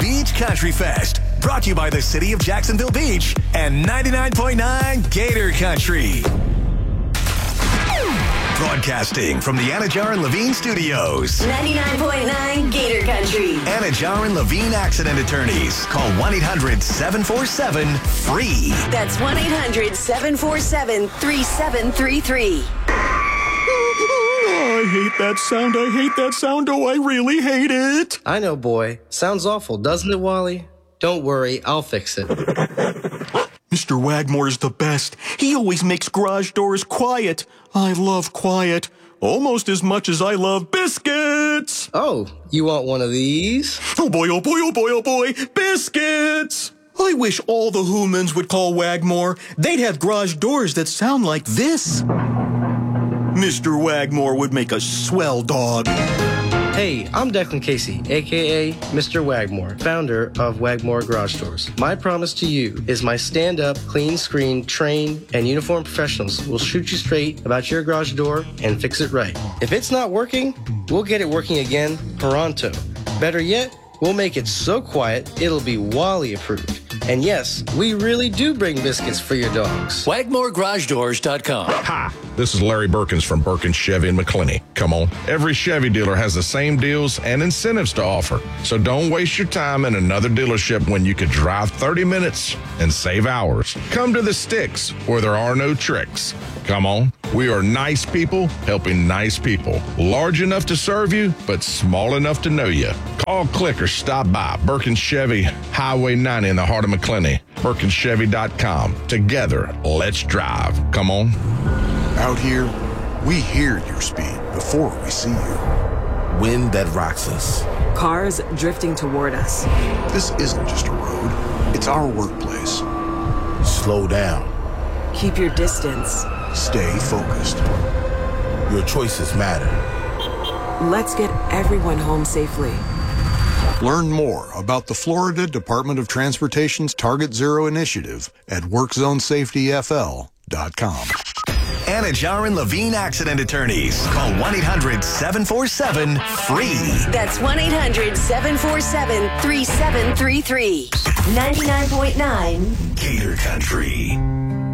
Beach Country Fest. Brought to you by the City of Jacksonville Beach and 99.9 Gator Country. Broadcasting from the Anajar and Levine Studios. 99.9 Gator Country. Anajar and Levine Accident Attorneys. Call 1-800-747-FREE. That's 1-800-747-3733. I hate that sound. I hate that sound. Oh, I really hate it. I know, boy. Sounds awful, doesn't it, Wally? Don't worry, I'll fix it. Mr. Wagmore's the best. He always makes garage doors quiet. I love quiet. Almost as much as I love biscuits. Oh, you want one of these? Oh boy, oh boy, oh boy, oh boy. Biscuits! I wish all the humans would call Wagmore. They'd have garage doors that sound like this. Mr. Wagmore would make a swell dog. Hey, I'm Declan Casey, a.k.a. Mr. Wagmore, founder of Wagmore Garage Doors. My promise to you is my stand-up, clean-screen, trained, and uniformed professionals will shoot you straight about your garage door and fix it right. If it's not working, we'll get it working again pronto. Better yet, we'll make it so quiet, it'll be Wally approved. And yes, we really do bring biscuits for your dogs. WagmoreGarageDoors.com. Hi, this is Larry Birkins from Birkins Chevy in McClenny. Come on, every Chevy dealer has the same deals and incentives to offer. So don't waste your time in another dealership when you could drive 30 minutes and save hours. Come to the Sticks where there are no tricks. Come on, we are nice people helping nice people. Large enough to serve you, but small enough to know you. Call, click, or stop by Birkins Chevy, Highway 90 in the heart of McClenny. BirkinsChevy.com. Together, let's drive. Come on. Out here, we hear your speed before we see you. Wind that rocks us. Cars drifting toward us. This isn't just a road, it's our workplace. Slow down. Keep your distance. Stay focused. Your choices matter. Let's get everyone home safely. Learn more about the Florida Department of Transportation's Target Zero initiative at WorkZoneSafetyFL.com. Anajar and Levine Accident Attorneys. Call 1-800-747-FREE. That's 1-800-747-3733. 99.9 Gator Country.